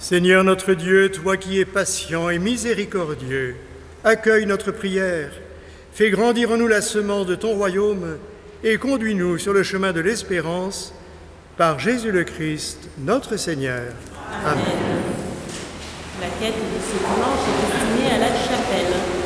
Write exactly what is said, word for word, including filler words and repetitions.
Seigneur notre Dieu, toi qui es patient et miséricordieux, accueille notre prière, fais grandir en nous la semence de ton royaume et conduis-nous sur le chemin de l'espérance, par Jésus le Christ, notre Seigneur. Amen. La quête de ce dimanche est destinée à la chapelle.